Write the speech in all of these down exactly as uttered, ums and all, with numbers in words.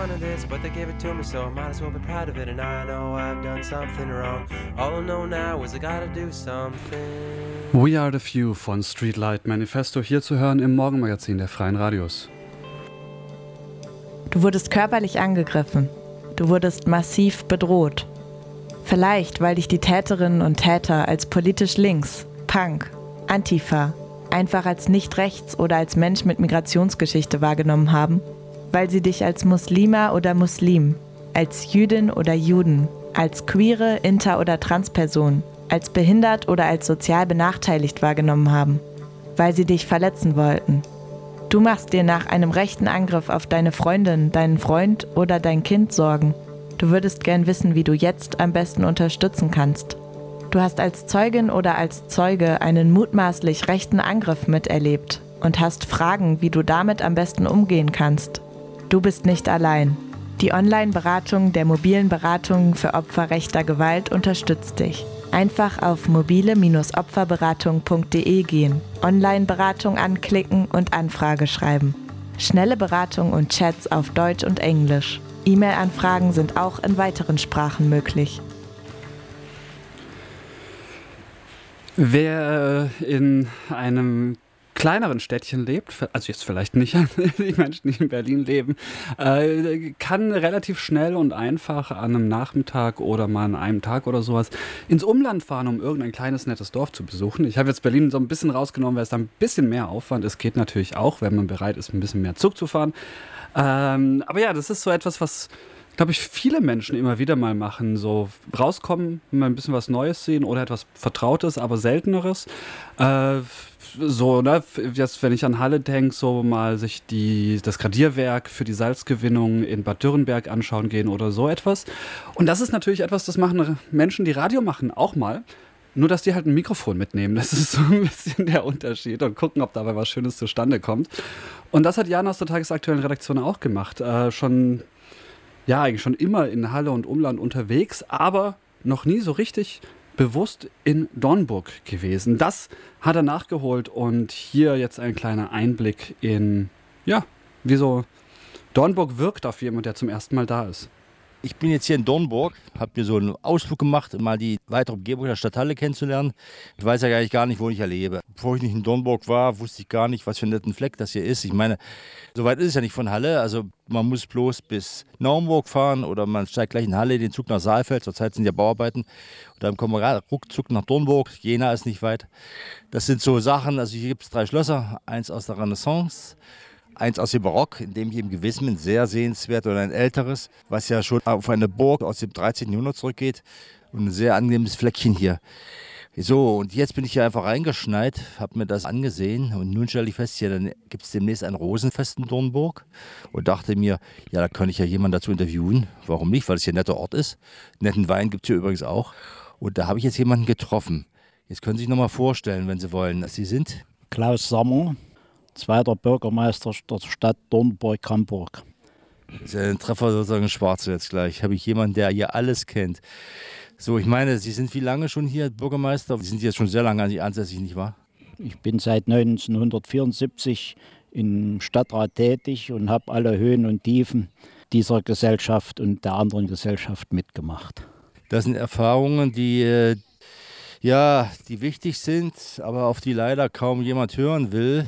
wanted this, but they gave it to me, so I might as well be proud of it. And I know I've done something wrong. All I know now is I gotta do something. We Are the Few von Streetlight Manifesto, hier zu hören im Morgenmagazin der Freien Radios. Du wurdest körperlich angegriffen. Du wurdest massiv bedroht. Vielleicht, weil dich die Täterinnen und Täter als politisch links, Punk, Antifa, einfach als nicht rechts oder als Mensch mit Migrationsgeschichte wahrgenommen haben, weil sie dich als Muslima oder Muslim, als Jüdin oder Juden, als queere, inter- oder Transperson, als behindert oder als sozial benachteiligt wahrgenommen haben, weil sie dich verletzen wollten. Du machst dir nach einem rechten Angriff auf deine Freundin, deinen Freund oder dein Kind Sorgen. Du würdest gern wissen, wie du jetzt am besten unterstützen kannst. Du hast als Zeugin oder als Zeuge einen mutmaßlich rechten Angriff miterlebt und hast Fragen, wie du damit am besten umgehen kannst. Du bist nicht allein. Die Online-Beratung der mobilen Beratungen für Opfer rechter Gewalt unterstützt dich. Einfach auf mobile Bindestrich opferberatung punkt de gehen, Online-Beratung anklicken und Anfrage schreiben. Schnelle Beratung und Chats auf Deutsch und Englisch. E-Mail-Anfragen sind auch in weiteren Sprachen möglich. Wer in einem kleineren Städtchen lebt, also jetzt vielleicht nicht die Menschen, die in Berlin leben, äh, kann relativ schnell und einfach an einem Nachmittag oder mal an einem Tag oder sowas ins Umland fahren, um irgendein kleines, nettes Dorf zu besuchen. Ich habe jetzt Berlin so ein bisschen rausgenommen, weil es da ein bisschen mehr Aufwand ist. Geht natürlich auch, wenn man bereit ist, ein bisschen mehr Zug zu fahren. Ähm, aber ja, das ist so etwas, was, glaube ich, viele Menschen immer wieder mal machen. So rauskommen, mal ein bisschen was Neues sehen oder etwas Vertrautes, aber Selteneres. Äh, so, ne, jetzt, wenn ich an Halle denke, so mal sich die, das Gradierwerk für die Salzgewinnung in Bad Dürrenberg anschauen gehen oder so etwas. Und das ist natürlich etwas, das machen Menschen, die Radio machen, auch mal. Nur, dass die halt ein Mikrofon mitnehmen. Das ist so ein bisschen der Unterschied und gucken, ob dabei was Schönes zustande kommt. Und das hat Jan aus der tagesaktuellen Redaktion auch gemacht. Äh, schon, ja, eigentlich schon immer in Halle und Umland unterwegs, aber noch nie so richtig bewusst in Dornburg gewesen. Das hat er nachgeholt und hier jetzt ein kleiner Einblick in, ja, wie so Dornburg wirkt auf jemand, der zum ersten Mal da ist. Ich bin jetzt hier in Dornburg, habe mir so einen Ausflug gemacht, um mal die weitere Umgebung der Stadthalle kennenzulernen. Ich weiß ja gar nicht, gar nicht, wo ich lebe. Bevor ich nicht in Dornburg war, wusste ich gar nicht, was für ein netter Fleck das hier ist. Ich meine, so weit ist es ja nicht von Halle. Also man muss bloß bis Naumburg fahren oder man steigt gleich in Halle, den Zug nach Saalfeld. Zurzeit sind ja Bauarbeiten. Und dann kommen wir ruckzuck nach Dornburg. Jena ist nicht weit. Das sind so Sachen, also hier gibt es drei Schlösser. Eins aus der Renaissance, eins aus dem Barock, in dem ich eben gewesen bin, sehr sehenswert, oder ein älteres, was ja schon auf eine Burg aus dem dreizehnten Jahrhundert zurückgeht. Und ein sehr angenehmes Fleckchen hier. So, und jetzt bin ich hier einfach reingeschneit, habe mir das angesehen und nun stelle ich fest, ja, dann gibt es demnächst ein Rosenfest in Dornburg und dachte mir, ja, da kann ich ja jemanden dazu interviewen. Warum nicht, weil es hier ein netter Ort ist. Netten Wein gibt es hier übrigens auch. Und da habe ich jetzt jemanden getroffen. Jetzt können Sie sich nochmal vorstellen, wenn Sie wollen. Sie sind? Klaus Sammer, zweiter Bürgermeister der Stadt Dornburg-Hamburg. Das ist ja ein Treffer sozusagen schwarz jetzt gleich. Habe ich jemanden, der hier alles kennt. So, ich meine, Sie sind wie lange schon hier Bürgermeister? Sie sind jetzt schon sehr lange ansässig, nicht wahr? Ich bin seit neunzehnhundertvierundsiebzig im Stadtrat tätig und habe alle Höhen und Tiefen dieser Gesellschaft und der anderen Gesellschaft mitgemacht. Das sind Erfahrungen, die, ja, die wichtig sind, aber auf die leider kaum jemand hören will.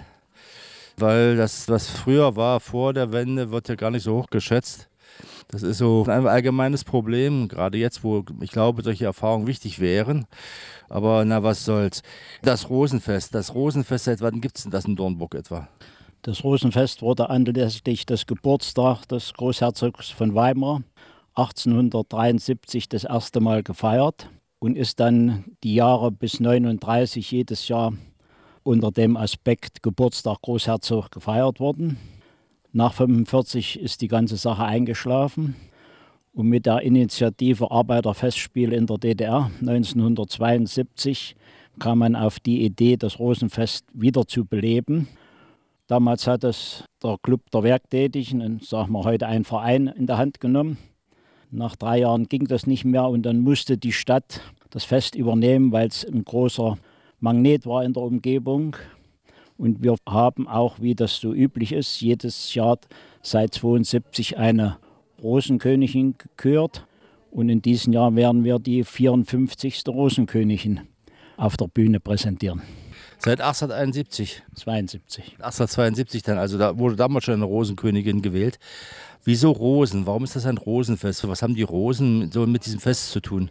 Weil das, was früher war, vor der Wende, wird ja gar nicht so hoch geschätzt. Das ist so ein allgemeines Problem, gerade jetzt, wo ich glaube, solche Erfahrungen wichtig wären. Aber na, was soll's. Das Rosenfest, das Rosenfest, seit wann gibt es denn das in Dornburg etwa? Das Rosenfest wurde anlässlich des Geburtstags des Großherzogs von Weimar achtzehnhundertdreiundsiebzig das erste Mal gefeiert und ist dann die Jahre bis neununddreißig jedes Jahr unter dem Aspekt Geburtstag Großherzog gefeiert worden. Nach fünfundvierzig ist die ganze Sache eingeschlafen und mit der Initiative Arbeiterfestspiele in der D D R neunzehnhundertzweiundsiebzig kam man auf die Idee, das Rosenfest wieder zu beleben. Damals hat es der Club der Werktätigen, und sagen wir heute ein Verein, in der Hand genommen. Nach drei Jahren ging das nicht mehr und dann musste die Stadt das Fest übernehmen, weil es ein großer Magnet war in der Umgebung. Und wir haben auch, wie das so üblich ist, jedes Jahr seit zweiundsiebzig eine Rosenkönigin gekürt. Und in diesem Jahr werden wir die vierundfünfzigste Rosenkönigin auf der Bühne präsentieren. Seit achtzehnhunderteinundsiebzig? zweiundsiebzig. achtzehnhundertzweiundsiebzig dann, also da wurde damals schon eine Rosenkönigin gewählt. Wieso Rosen? Warum ist das ein Rosenfest? Was haben die Rosen so mit diesem Fest zu tun?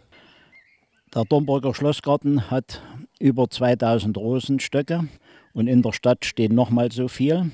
Der Domburger Schlossgarten hat über zweitausend Rosenstöcke und in der Stadt stehen nochmal so viel.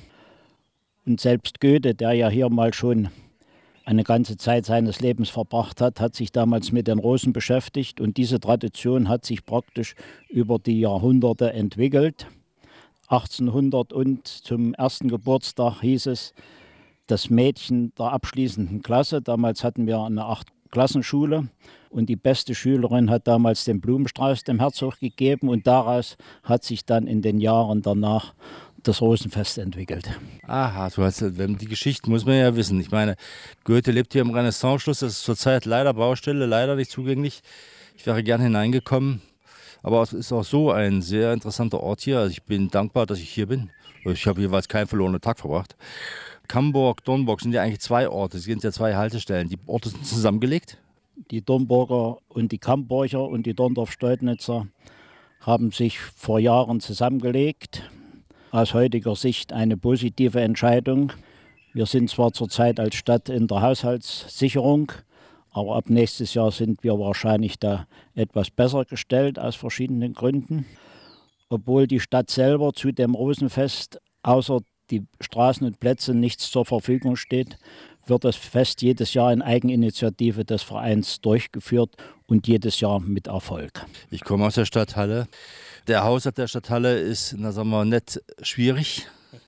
Und selbst Goethe, der ja hier mal schon eine ganze Zeit seines Lebens verbracht hat, hat sich damals mit den Rosen beschäftigt. Und diese Tradition hat sich praktisch über die Jahrhunderte entwickelt. achtzehnhundert und zum ersten Geburtstag hieß es, das Mädchen der abschließenden Klasse. Damals hatten wir eine Acht-Klassenschule und die beste Schülerin hat damals den Blumenstrauß dem Herzog gegeben. Und daraus hat sich dann in den Jahren danach das Rosenfest entwickelt. Aha, du hast, die Geschichten muss man ja wissen. Ich meine, Goethe lebt hier im Renaissance-Schloss, das ist zurzeit leider Baustelle, leider nicht zugänglich. Ich wäre gern hineingekommen, aber es ist auch so ein sehr interessanter Ort hier. Also ich bin dankbar, dass ich hier bin. Ich habe jeweils keinen verlorenen Tag verbracht. Camburg, Dornburg sind ja eigentlich zwei Orte, es sind ja zwei Haltestellen. Die Orte sind zusammengelegt? Die Dornburger und die Camburger und die Dorndorf-Steudnitzer haben sich vor Jahren zusammengelegt. Aus heutiger Sicht eine positive Entscheidung. Wir sind zwar zurzeit als Stadt in der Haushaltssicherung, aber ab nächstes Jahr sind wir wahrscheinlich da etwas besser gestellt aus verschiedenen Gründen. Obwohl die Stadt selber zu dem Rosenfest außer die Straßen und Plätze nichts zur Verfügung steht, wird das Fest jedes Jahr in Eigeninitiative des Vereins durchgeführt und jedes Jahr mit Erfolg. Ich komme aus der Stadthalle. Der Haushalt der Stadthalle ist, na sagen wir, nicht schwierig.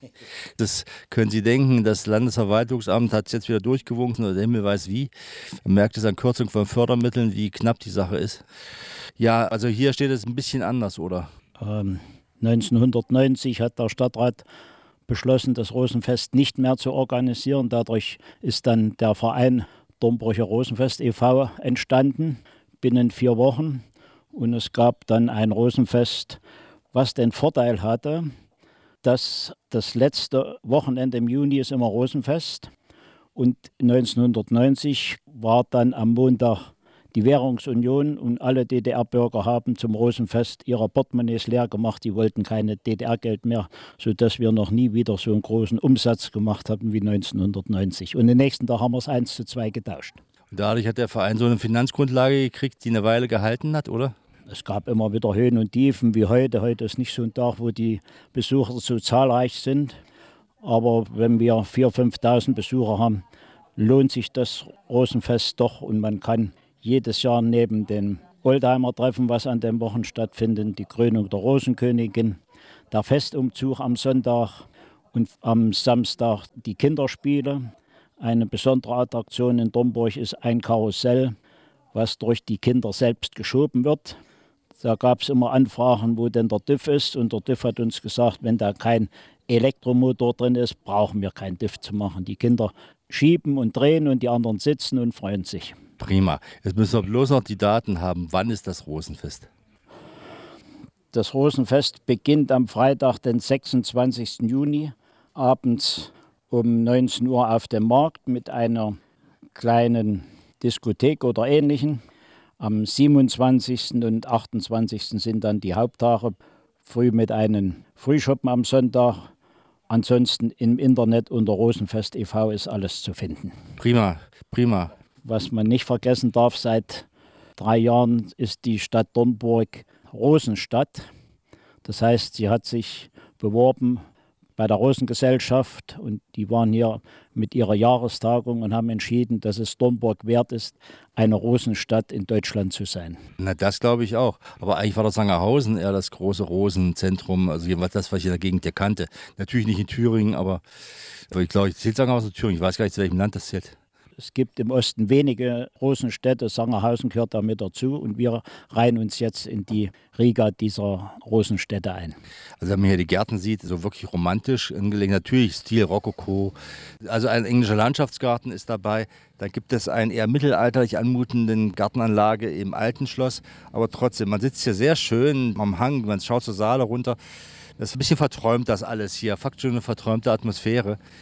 Das können Sie denken, das Landesverwaltungsamt hat es jetzt wieder durchgewunken oder der Himmel weiß wie. Man merkt es an Kürzung von Fördermitteln, wie knapp die Sache ist. Ja, also hier steht es ein bisschen anders, oder? Ähm, neunzehnhundertneunzig hat der Stadtrat beschlossen, das Rosenfest nicht mehr zu organisieren. Dadurch ist dann der Verein Dornburger Rosenfest e V entstanden, binnen vier Wochen. Und es gab dann ein Rosenfest, was den Vorteil hatte, dass das letzte Wochenende im Juni ist immer Rosenfest. Und neunzehnhundertneunzig war dann am Montag die Währungsunion und alle D D R-Bürger haben zum Rosenfest ihre Portemonnaies leer gemacht. Die wollten keine D D R-Geld mehr, sodass wir noch nie wieder so einen großen Umsatz gemacht haben wie neunzehnhundertneunzig. Und den nächsten Tag haben wir es eins zu zwei getauscht. Und dadurch hat der Verein so eine Finanzgrundlage gekriegt, die eine Weile gehalten hat, oder? Es gab immer wieder Höhen und Tiefen wie heute. Heute ist nicht so ein Tag, wo die Besucher so zahlreich sind. Aber wenn wir viertausend, fünftausend Besucher haben, lohnt sich das Rosenfest doch. Und man kann jedes Jahr neben dem Oldtimer-Treffen, was an dem Wochen stattfindet, die Krönung der Rosenkönigin, der Festumzug am Sonntag und am Samstag die Kinderspiele. Eine besondere Attraktion in Dornburg ist ein Karussell, was durch die Kinder selbst geschoben wird. Da gab es immer Anfragen, wo denn der D I F ist. Und der D I F hat uns gesagt, wenn da kein Elektromotor drin ist, brauchen wir kein D I F zu machen. Die Kinder schieben und drehen und die anderen sitzen und freuen sich. Prima. Jetzt müssen wir bloß noch die Daten haben. Wann ist das Rosenfest? Das Rosenfest beginnt am Freitag, den sechsundzwanzigsten Juni, abends um neunzehn Uhr auf dem Markt mit einer kleinen Diskothek oder Ähnlichem. Am siebenundzwanzigsten und achtundzwanzigsten sind dann die Haupttage, früh mit einem Frühschoppen am Sonntag. Ansonsten im Internet unter Rosenfest e V ist alles zu finden. Prima, prima. Was man nicht vergessen darf, seit drei Jahren ist die Stadt Dornburg Rosenstadt. Das heißt, sie hat sich beworben bei der Rosengesellschaft und die waren hier mit ihrer Jahrestagung und haben entschieden, dass es Dornburg wert ist, eine Rosenstadt in Deutschland zu sein. Na, das glaube ich auch. Aber eigentlich war das Sangerhausen eher das große Rosenzentrum, also das, was ich in der Gegend hier kannte. Natürlich nicht in Thüringen, aber, aber ich glaube, ich zählt Sangerhausen zu Thüringen. Ich weiß gar nicht, zu welchem Land das zählt. Es gibt im Osten wenige Rosenstädte, Sangerhausen gehört da mit dazu und wir reihen uns jetzt in die Riga dieser Rosenstädte ein. Also wenn man hier die Gärten sieht, so wirklich romantisch angelegt, natürlich Stil Rokoko. Also ein englischer Landschaftsgarten ist dabei. Dann gibt es einen eher mittelalterlich anmutenden Gartenanlage im alten Schloss. Aber trotzdem, man sitzt hier sehr schön am Hang, man schaut zur Saale runter. Das ist ein bisschen verträumt, das alles hier. Fakt schon eine verträumte Atmosphäre.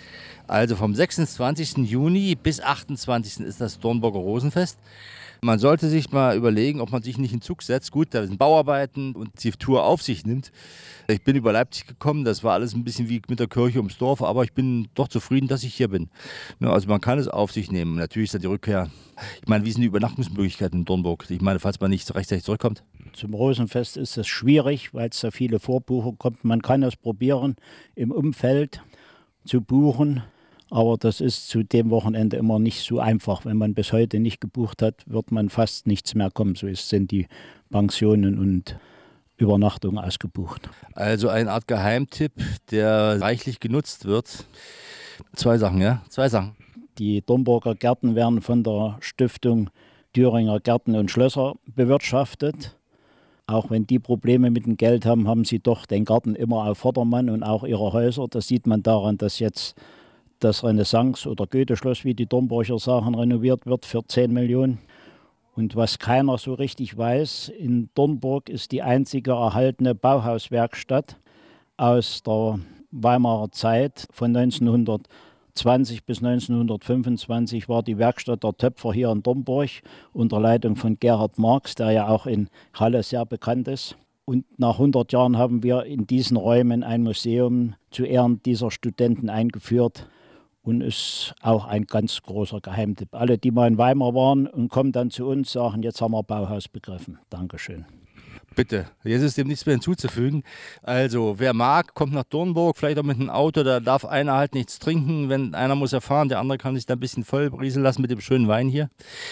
Also vom sechsundzwanzigsten Juni bis achtundzwanzigsten ist das Dornburger Rosenfest. Man sollte sich mal überlegen, ob man sich nicht in den Zug setzt. Gut, da sind Bauarbeiten und die Tour auf sich nimmt. Ich bin über Leipzig gekommen, das war alles ein bisschen wie mit der Kirche ums Dorf, aber ich bin doch zufrieden, dass ich hier bin. Also man kann es auf sich nehmen. Natürlich ist da die Rückkehr. Ich meine, wie sind die Übernachtungsmöglichkeiten in Dornburg? Ich meine, falls man nicht rechtzeitig zurückkommt. Zum Rosenfest ist es schwierig, weil es so viele Vorbucher kommt. Man kann es probieren, im Umfeld zu buchen. Aber das ist zu dem Wochenende immer nicht so einfach. Wenn man bis heute nicht gebucht hat, wird man fast nichts mehr kommen. So sind die Pensionen und Übernachtungen ausgebucht. Also eine Art Geheimtipp, der reichlich genutzt wird. Zwei Sachen, ja? Zwei Sachen. Die Dornburger Gärten werden von der Stiftung Thüringer Gärten und Schlösser bewirtschaftet. Auch wenn die Probleme mit dem Geld haben, haben sie doch den Garten immer auf Vordermann und auch ihre Häuser. Das sieht man daran, dass jetzt das Renaissance- oder Goethe-Schloss, wie die Dornburger sagen, renoviert wird für zehn Millionen. Und was keiner so richtig weiß, in Dornburg ist die einzige erhaltene Bauhauswerkstatt aus der Weimarer Zeit. Von neunzehnhundertzwanzig bis neunzehnhundertfünfundzwanzig war die Werkstatt der Töpfer hier in Dornburg unter Leitung von Gerhard Marx, der ja auch in Halle sehr bekannt ist. Und nach hundert Jahren haben wir in diesen Räumen ein Museum zu Ehren dieser Studenten eingeführt. Und ist auch ein ganz großer Geheimtipp. Alle, die mal in Weimar waren und kommen dann zu uns, sagen, jetzt haben wir Bauhaus begriffen. Dankeschön. Bitte, jetzt ist dem nichts mehr hinzuzufügen. Also, wer mag, kommt nach Dornburg, vielleicht auch mit einem Auto, da darf einer halt nichts trinken. Wenn einer muss erfahren, der andere kann sich da ein bisschen voll brieseln lassen mit dem schönen Wein hier.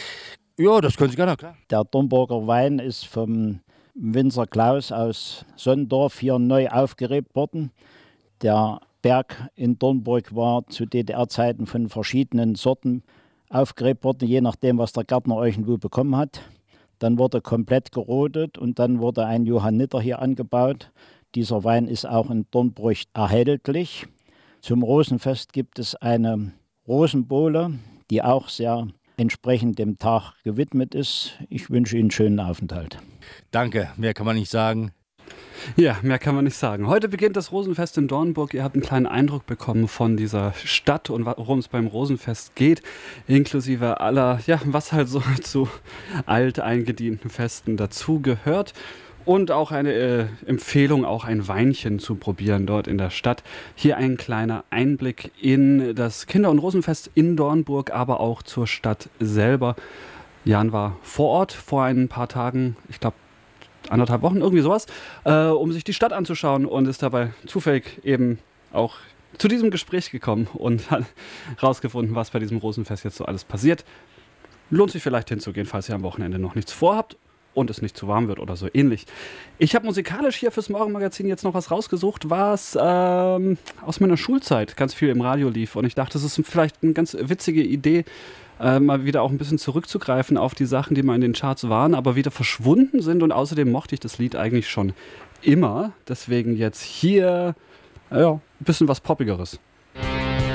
Ja, das können Sie gerne, klar. Der Dornburger Wein ist vom Winzer Klaus aus Sonnendorf hier neu aufgelebt worden. Der Berg in Dornburg war zu D D R-Zeiten von verschiedenen Sorten aufgelebt worden, je nachdem, was der Gärtner irgendwo bekommen hat. Dann wurde komplett gerodet und dann wurde ein Johanniter hier angebaut. Dieser Wein ist auch in Dornburg erhältlich. Zum Rosenfest gibt es eine Rosenbowle, die auch sehr entsprechend dem Tag gewidmet ist. Ich wünsche Ihnen einen schönen Aufenthalt. Danke, mehr kann man nicht sagen. Ja, mehr kann man nicht sagen. Heute beginnt das Rosenfest in Dornburg. Ihr habt einen kleinen Eindruck bekommen von dieser Stadt und worum es beim Rosenfest geht, inklusive aller, ja, was halt so zu alteingedienten Festen dazugehört. Und auch eine äh, Empfehlung, auch ein Weinchen zu probieren dort in der Stadt. Hier ein kleiner Einblick in das Kinder- und Rosenfest in Dornburg, aber auch zur Stadt selber. Jan war vor Ort vor ein paar Tagen, ich glaube, anderthalb Wochen, irgendwie sowas, äh, um sich die Stadt anzuschauen und ist dabei zufällig eben auch zu diesem Gespräch gekommen und hat rausgefunden, was bei diesem Rosenfest jetzt so alles passiert. Lohnt sich vielleicht hinzugehen, falls ihr am Wochenende noch nichts vorhabt und es nicht zu warm wird oder so ähnlich. Ich habe musikalisch hier fürs Morgenmagazin jetzt noch was rausgesucht, was ähm, aus meiner Schulzeit ganz viel im Radio lief und ich dachte, das ist vielleicht eine ganz witzige Idee, Äh, mal wieder auch ein bisschen zurückzugreifen auf die Sachen, die mal in den Charts waren, aber wieder verschwunden sind und außerdem mochte ich das Lied eigentlich schon immer. Deswegen jetzt hier, äh, ja, ein bisschen was Poppigeres.